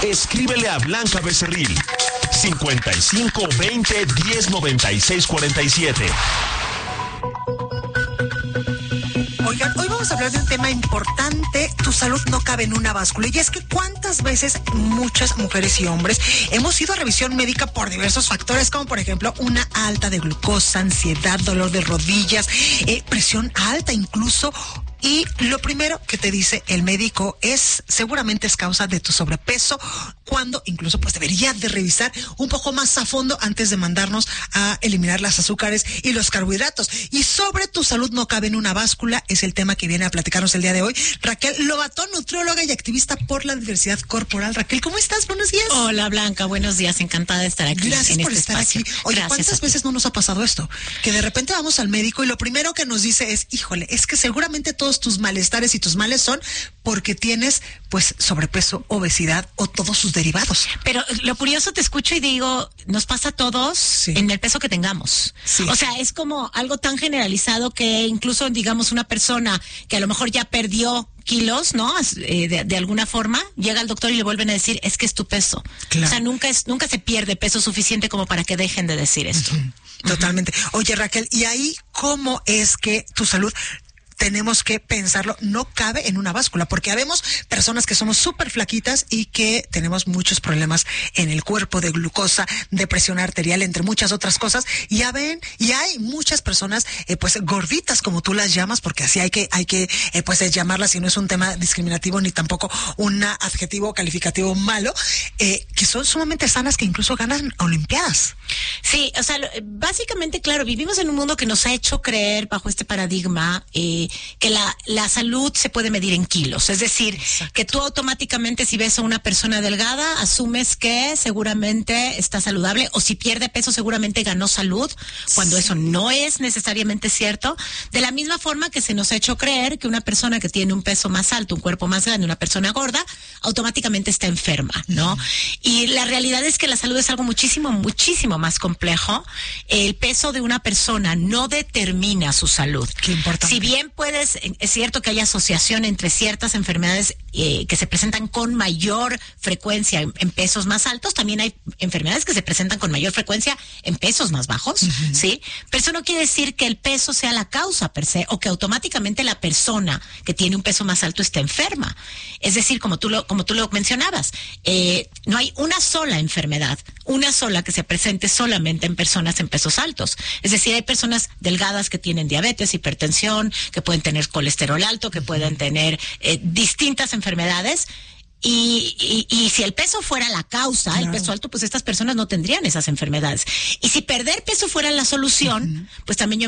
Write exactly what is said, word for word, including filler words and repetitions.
Escríbele a Blanca Becerril, cincuenta y cinco veinte diez noventa y seis cuarenta y siete. Oigan, hoy vamos a hablar de un tema importante. Tu salud no cabe en una báscula. Y es que cuántas veces muchas mujeres y hombres hemos ido a revisión médica por diversos factores, como por ejemplo una alta de glucosa, ansiedad, dolor de rodillas, eh, presión alta incluso. Y lo primero que te dice el médico es, seguramente es causa de tu sobrepeso, cuando incluso pues debería de revisar un poco más a fondo antes de mandarnos a eliminar las azúcares y los carbohidratos. Y sobre tu salud no cabe en una báscula es el tema que viene a platicarnos el día de hoy Raquel Lobatón, nutrióloga y activista por la diversidad corporal. Raquel, ¿cómo estás? Buenos días. Hola Blanca, buenos días, encantada de estar aquí. Gracias en por este estar espacio. aquí. Oye, Gracias ¿cuántas veces no nos ha pasado esto? Que de repente vamos al médico y lo primero que nos dice es, híjole, es que seguramente todos tus malestares y tus males son porque tienes pues sobrepeso, obesidad o todos sus derivados. Pero lo curioso, te escucho y digo, nos pasa a todos sí. en el peso que tengamos. Sí. O sea, es como algo tan generalizado que incluso, digamos, una persona que a lo mejor ya perdió kilos, ¿no? Eh, de, de alguna forma, llega al doctor y le vuelven a decir, es que es tu peso. Claro. O sea, nunca es, nunca se pierde peso suficiente como para que dejen de decir esto. Uh-huh. Totalmente. Uh-huh. Oye, Raquel, ¿y ahí cómo es que tu salud tenemos que pensarlo, no cabe en una báscula, porque habemos personas que somos súper flaquitas y que tenemos muchos problemas en el cuerpo de glucosa, de presión arterial, entre muchas otras cosas, y ya ven, y hay muchas personas eh, pues gorditas, como tú las llamas, porque así hay que, hay que eh, pues llamarlas, y no es un tema discriminativo ni tampoco un adjetivo calificativo malo, eh, que son sumamente sanas, que incluso ganan olimpiadas. Sí, o sea, básicamente, claro, vivimos en un mundo que nos ha hecho creer bajo este paradigma eh, que la, la salud se puede medir en kilos. Es decir, exacto, que tú automáticamente, si ves a una persona delgada, asumes que seguramente está saludable, o si pierde peso seguramente ganó salud, cuando sí. eso no es necesariamente cierto. De la misma forma que se nos ha hecho creer que una persona que tiene un peso más alto, un cuerpo más grande, una persona gorda, automáticamente está enferma, ¿no? Mm. Y la realidad es que la salud es algo muchísimo, muchísimo más complejo. El peso de una persona no determina su salud. Qué importante. Si bien puedes, es cierto que hay asociación entre ciertas enfermedades eh, que se presentan con mayor frecuencia en, en pesos más altos, también hay enfermedades que se presentan con mayor frecuencia en pesos más bajos, uh-huh. ¿sí? Pero eso no quiere decir que el peso sea la causa per se, o que automáticamente la persona que tiene un peso más alto esté enferma. Es decir, como tú lo, como tú lo mencionabas, eh, no hay una sola enfermedad, una sola que se presente solamente en personas en pesos altos. Es decir, hay personas delgadas que tienen diabetes, hipertensión, que pueden tener colesterol alto, que pueden tener eh, distintas enfermedades. Y, y, y si el peso fuera la causa, claro. el peso alto, pues estas personas no tendrían esas enfermedades. Y si perder peso fuera la solución, uh-huh. pues también yo